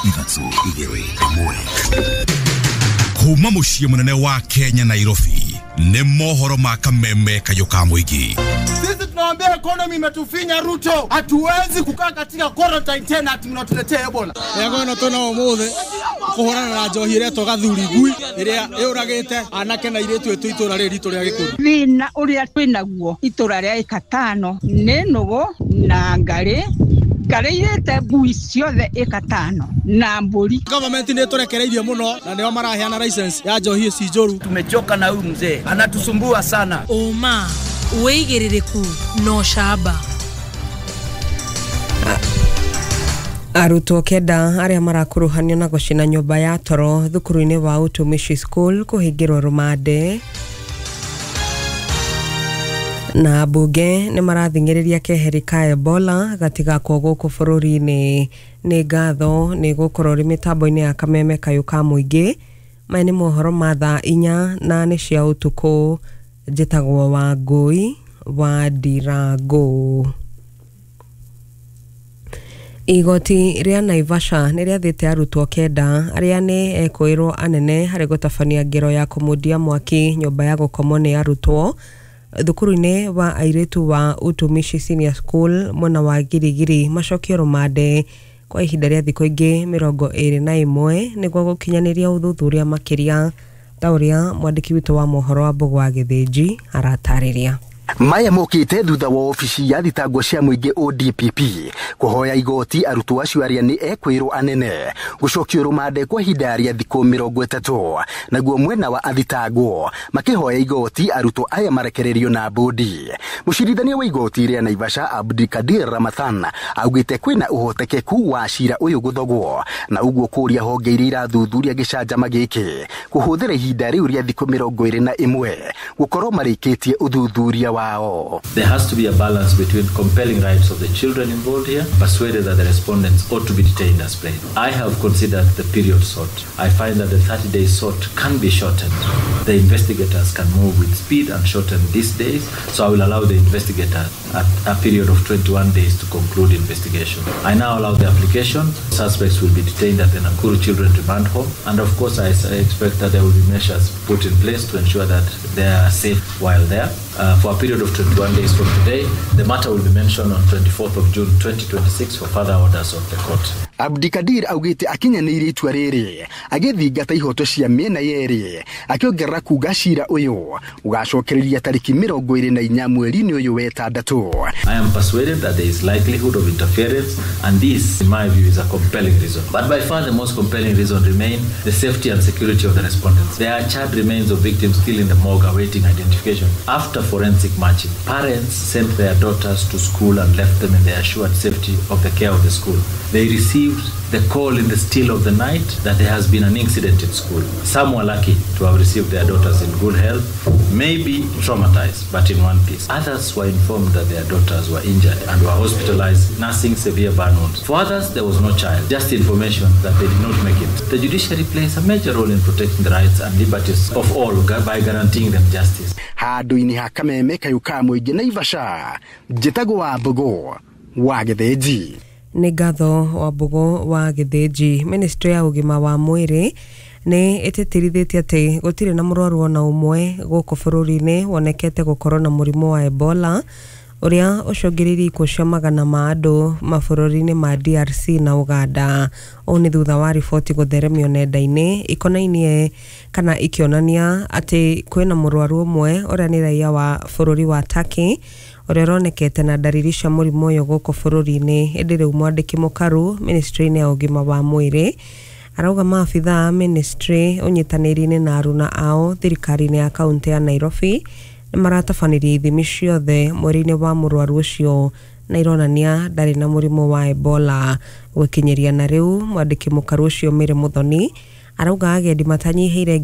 Kuma muciĩ munene wa Kenya Nairobi nĩ mohoro ma kameme kayoka mwigi. Sisi tunaambia economy imetufinya Ruto. Hatuwezi kukaa katika quarantine tena ati mnatuletea Ebola. Yego no tona omothe kuhorana na njohi ire to gathuri ngui iria yuragite anake na iretu etu itura ritu ria gikundi. Thina uria twinaguo itura ria ikatano nenugo na ngari Kareyete bui ciothe ikatano na mburi. Government ni turekereirie muno na ndio maraheana license ya njohi ici njoru. Tumechoka na huyu mzee, anatusumbua sana. Oma weigiririku no shaba. Arutwo kenda aria marakuruhanio na gucina nyumba ya toro thukuru-ini wa Utumishi School kuhingirwo rumande. Na bunge ni marathingiriria keheri ka Ebola gatiga koguku bururi-ini ni ngatho ni gukorwo ri mitambo-ini ya kameme kayuka muingi maya ni mohoro ma thaa 4 na ni cia utuku njitagwo wa Ngui wa Ndirangu. Igoti ria Naivasha ni riathite arutwo kenda aria ni ekuirwo anene hari gutabania ngero ya kumudia mwaki nyumba ya gukomwo ni arutwo thukuru-ini wa airetu wa Utumishi Senior School mwena wa Girigiri macokio rumande kwa ihinda ria thikũ ingĩ 21 niguo gukinyaniria uthuthuria makiria ta uria mwandiki witu wa mohoro wa Mbogo wa Githĩnji aratariria. Maya mokite thutha wa ofisi ya thitango cia muingi ODPP kuhoya igoti arutwo acio aria ni ekwirwo anene gucokio rumande kwa ihinda ria thikũ 30 naguo mwena wa athitango makihoya igoti arutwo aya marekererio na bodi. Mucirithania wa igoti ria Naivasha Abdikadir Ramadhan augite kwina uhotekeku wa cira uyu guthogwo na uguo kuria honge iria irathuthuria gicanjama giki kuhuthira ihinda riu ria thikũ 21 gukorwo marikitie uthuthuria wow. There has to be a balance between compelling rights of the children involved here, persuaded that the respondents ought to be detained as plain. I have considered the period sought. I find that the 30 days sought can be shortened. The investigators can move with speed and shorten these days, so I will allow the investigator a period of 21 days to conclude investigation. I now allow the application. Suspects will be detained at the Nakuru Children Remand Home, and of course I expect that there will be measures put in place to ensure that they are safe while there. For a period of 21 days from today, the matter will be mentioned on 24th of June 2026 for further orders of the court. Abdikadir augite akinyanĩire itua rĩrĩ agĩthingata ihoto cia mĩena yerĩ akiongerera kuga cira ũyũ ugacokereria tariki 24 mweri-inĩ ũyũ wa ĩtandatũ. I am persuaded that there is likelihood of interference, and this, in my view, is a compelling reason. But by far the most compelling reason remain the safety and security of the respondents. There are charred remains of victims still in the morgue awaiting identification. After forensic matching, parents sent their daughters to school and left them in the assured safety of the care of the school. They received the call in the still of the night that there has been an incident in school. Some were lucky to have received their daughters in good health, maybe traumatized, but in one piece. Others were informed that their daughters were injured and were hospitalized, nursing severe burn wounds. For others, there was no child, just information that they did not make it. The judiciary plays a major role in protecting the rights and liberties of all by guaranteeing them justice. Handu-ini ha kameme kayuka muingi Naivasha, njitagwo wa Mbogo wa Githĩnji. Ni ngatho wa Mbogo wa Githĩnji. Ministry ya ugima wa mwiri ni ititirithĩtie ati gutire na mũrwaru ona umwe guku bururi-ini wonekete gukorwo na murimu wa Ebola uria ucungiririe ikuũ cia magana ma andu mabũrũri-inĩ ma DRC na Uganda. O ni thutha wa riboti gutheremio nenda-ini ikonainie kana ikionania ati kwina mũrwaru umwe uria ni raia wa bũrũri wa Turkey uria ronekete na dariri cia mũrimũ ũyũ guku bũrũri-inĩ. Ĩndĩ rĩu mwandĩki mũkaru ministry-inĩ ya ugima wa mwĩrĩ arauga maabitha ministry unyitanĩri-inĩ na aruna ao thirikari-inĩ ya kaunti ya Nairobi ni maratabanĩria ithimi ciothe mweri-inĩ wa mũrwaru ũcio na ironania ndarĩ na mũrimũ wa Ebola. Gũkinyeria na rĩu mwandĩki mũkaru ũcio Mary Muthoni arauga agendi matanyihĩire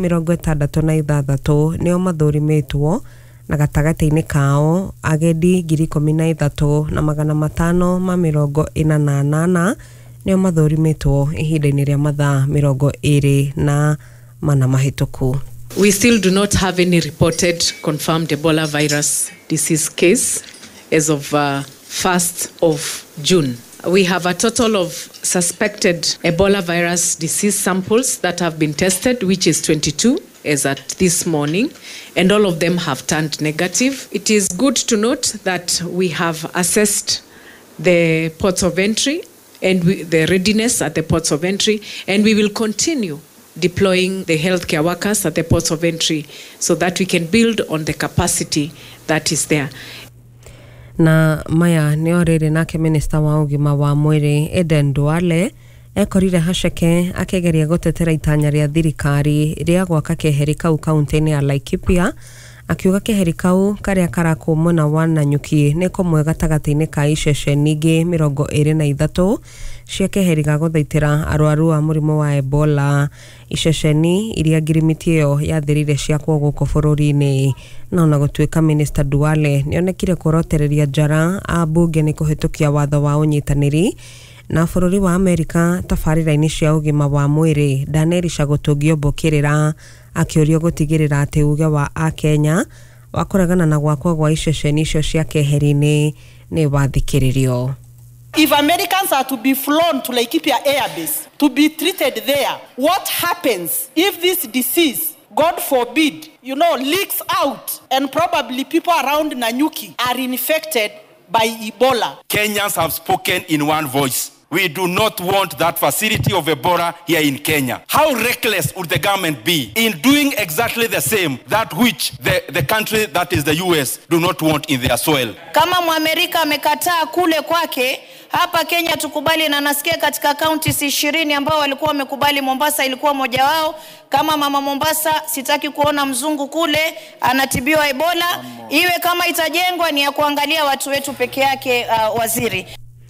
66,000 nĩo mathũrimĩtwo na gatagati-inĩ kao agendi 13,548 nĩo mathũrimĩtwo ihinda-inĩ rĩa mathaa 24 mahĩtũku. We still do not have any reported confirmed Ebola virus disease case as of 1st of June. We have a total of suspected Ebola virus disease samples that have been tested, which is 22 as at this morning, and all of them have turned negative. It is good to note that we have assessed the ports of entry and the readiness at the ports of entry, and we will continue deploying the healthcare workers at the ports of entry so that we can build on the capacity that is there. Na maya ni oriri nake minister wa ugima wa mwiri Eden Duale ekorire haceke akegeria gutetera itanya ria thirikari ria gwaka keheri kau kaunti-ini ya Laikipia, akiuga keheri kau karia karako mwena wa Nanyuki ni komwe gatagati-ini ka iceceni ingi 23 cia keheri ga guthaitira arwaru a murimu wa Ebola. Iceceni iria ngirimiti iyo yathirire cia kwa guko bururi-ini. Na ona gutuika minister Duale nionekire kurotereria njara a bunge ni kuhitukia watho wa unyitaniri na bururi wa Amerika tabarira-ini cia ugima wa mwiri ndanerisha gutungio mbukirira, akiorio gutigirira ati uge wa a Kenya wa kuregana na gwakwa gwa iceceni icio cia keheri-ini ni wathikiririo. If Americans are to be flown to Laikipia Air Base to be treated there, what happens if this disease, God forbid, leaks out and probably people around Nanyuki are infected by Ebola? Kenyans have spoken in one voice. We do not want that facility of Ebola here in Kenya. How reckless would the government be in doing exactly the same that which the country that is the US do not want in their soil? Kama Mwamerika amekataa kule kwake, hapa Kenya tukubali, na nasikia katika counties 20 ambao walikuwa wamekubali, Mombasa ilikuwa moja wao. Kama mama Mombasa, sitaki kuona mzungu kule anatibiwa Ebola. Iwe kama itajengwa ni ya kuangalia watu wetu peke yake, waziri.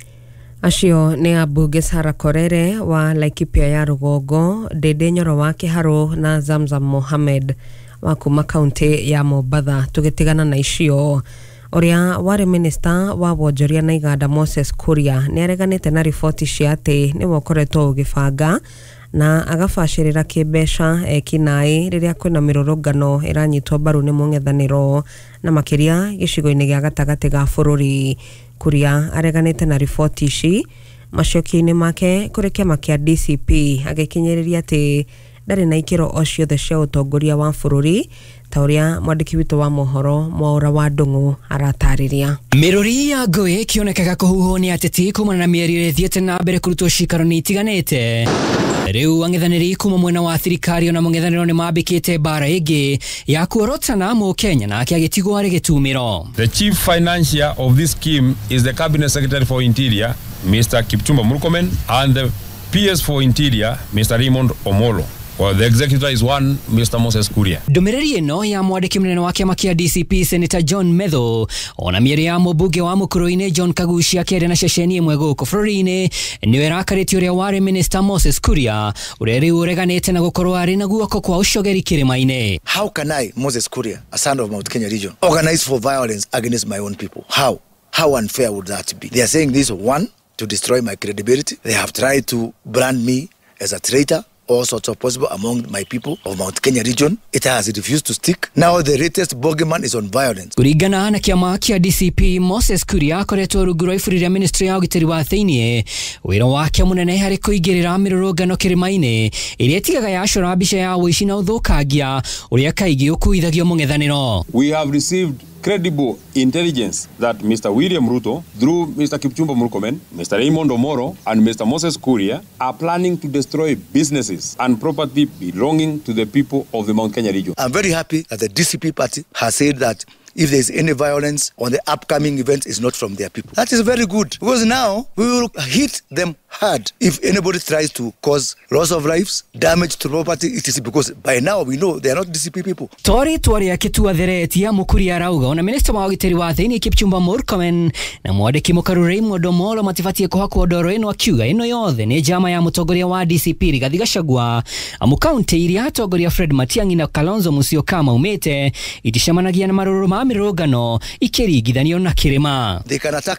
Acio ni abunge Sarah Korere wa Laikipia ya Rugongo, Dede Nyoro wa Kiharu na Zamzam Mohamed wa kuma kaunti ya Mombasa. Tugitigana na icio, uria wari minister wa wonjoria na iganda Moses Kuria ni areganite na riboti cia ati ni wokoretwo ugibanga na agabacirira kibesha ekinai riria kwina mirurungano iranyitwo mbaru ni mung'ethaniro na makiria gicigo-ini gia gatagati ga bururi. Kuria areganite na riboti ici macokio-ini make kuri kiama kia DCP, agikinyiriria ati ndari na ikiro o ciothe cia utongoria wa bururi ta uria mwandiki witu wa mohoro Mwaura wa Ndungu aratariria. Mirori ya ngui kionekaga kuhuhwo ni ateti kumana na mieri iri thiete na mbere kurutwo cikaroni itiganite. Riu ang'ethaniri kuma mwena wa thirikari ona mung'ethaniro ni mambikite bara ingi ya kuorotana mu Kenya na akiagitigwo ari gitumiro. The chief financier of this scheme is the Cabinet Secretary for Interior, Mr. Kipchumba Murkomen, and the PS for Interior, Mr. Raymond Omolo. Well, the executor is one, Mr. Moses Kuria. Ndumiriri ino ya mwandiki munene wa kiama kia DCP Senator John Medho ona mieri ya mubunge wa Mukurũ-ini John Kagushi akiaria na ceceni imwe guku bururi-ini niwe rakarĩtie uria wari Minister Moses Kuria uria riu ureganite na gukorwo ari na guoko kwa ucogeri kirima-ini. How can I, Moses Kuria, a son of Mount Kenya region, organize for violence against my own people? How unfair would that be? They are saying this, one, to destroy my credibility. They have tried to brand me as a traitor, all sorts of possible among my people of Mount Kenya region. It has refused to stick. Now the latest bogeyman is on violence. Kuringana na kiama kia DCP, Moses Kuria akoretwo rungu rwa iburi ria ministry ya ugitiri wa thiini, wira wake munene hari kuigirira mirurungano kirima-ini iria itigaga yacora mbica ya wici na uthukangia uria kaigi ukuithagio mung'ethaniro. We have received credible intelligence that Mr. William Ruto, through Mr. Kipchumba Murkomen, Mr. Raymond Omolo, and Mr. Moses Kuria, are planning to destroy businesses and property belonging to the people of the Mount Kenya region. I'm very happy that the DCP party has said that if there is any violence on the upcoming events, is not from their people. That is very good, because now we will hit them hard. If anybody tries to cause loss of lives, damage to property, it is because by now we know they are not DCP people. Tori ya kitua theretia Mukuria arauga ona minister wa ugitiri wa thiini Kipchumba Murkomen na mwandiki Mukaru Raymond Omolo matifatie kuhakwo ndoro ino, akiuga ino yothe ni njama ya mutongoria wa DCP Rigathi Gachagua amu kaunti iria atongoria Fred Matiang'i na Kalonzo Musyoka maumite iticemanagia na maruru ma mirurungano ikiringithanio na kirima. They can attack me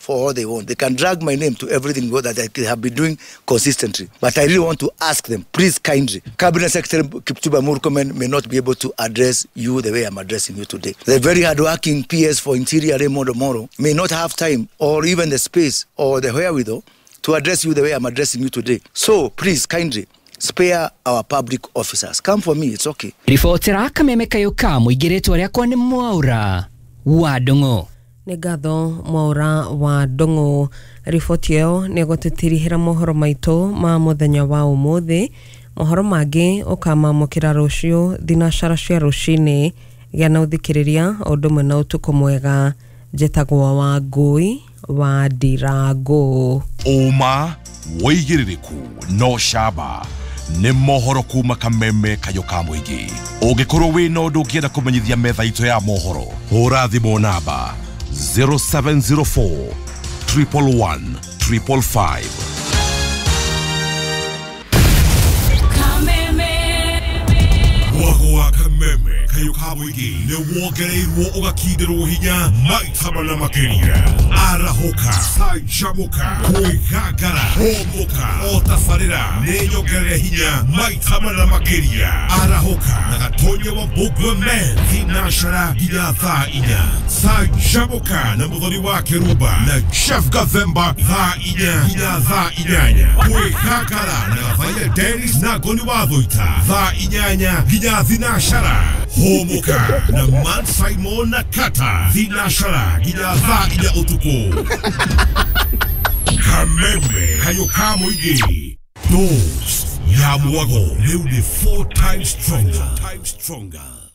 for all they want. They can drag my name to everything that I have been doing consistently. But I really want to ask them, please kindly, Cabinet Secretary Kipchumba Murkomen may not be able to address you the way I'm addressing you today. The very hardworking PS for Interior Raymond Omoro may not have time or even the space or the wherewithal to address you the way I'm addressing you today. So please kindly spare our public officers. Come for me, it's okay. Ribotera Kameme Kayuka muigiretwo riakwa ni Mwaura wa Ndung'u. Nĩ ngatho Mwaura wa Ndung'u. Riboti ĩyo nĩ gũtĩtirihĩra mohoro maitũ ma mũthenya wa ũmũthĩ. Mohoro mangĩ ũkamamũkĩra rũciũ thinacara cia rũcinĩ. Gĩa na ũthikĩrĩria ũndũ ũmwe na ũtukũ mwega. Njĩtagwo wa Ngũi wa Ndirango. Uma woigĩrĩrĩku no camba nĩ mohoro kuma Kameme Kayuka Mũingĩ. Ũngĩkorwo wĩna ũndũ ũngĩenda kũmenyithia metha itũ ya mohoro, hũra thimũ namba 0704 111 555. Wagwa Kameme Kayuka Mũingĩ nĩ wongereirwo ũgakindĩrwo hinya maita mana makĩria. Arahoka, canjamũka, kwĩgangara, homboka, o tabarĩra nĩ nyongerere hinya maita mana makĩria. Arahoka na gatonye wa Bogwe thinacara nginya thaa 4. Canjamũka na mũthoni wa Kĩrumba na Chef Gathemba thaa 4 nginya thaa 8. Kwĩgangara na Gathaiya Dennis na Ngoni wa Thũita thaa 8 nginya thinacara. Homoka na Man Simon na Kata thinacara nginya thaa 4 ũtukũ. Kameme Kayuka Mũingĩ. Dose ya Mwago rĩu nĩ 4 times stronger.